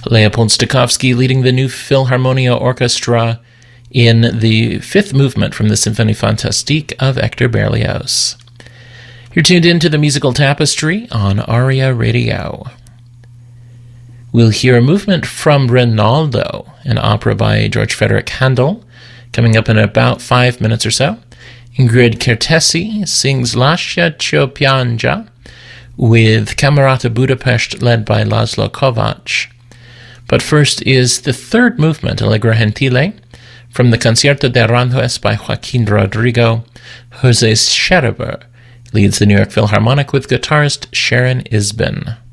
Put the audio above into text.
Leopold Stokowski leading the New Philharmonia Orchestra in the fifth movement from the Symphonie Fantastique of Hector Berlioz. You're tuned into the Musical Tapestry on ARIA Radio. We'll hear a movement from Rinaldo, an opera by George Frederick Handel, coming up in about 5 minutes or so. Ingrid Kertész sings Lascia ciò pianga with Camerata Budapest led by Laszlo Kovács. But first is the third movement, Allegro Gentile, from the Concierto de Aranjuez by Joaquin Rodrigo. Jose Scherer leads the New York Philharmonic with guitarist Sharon Isbin.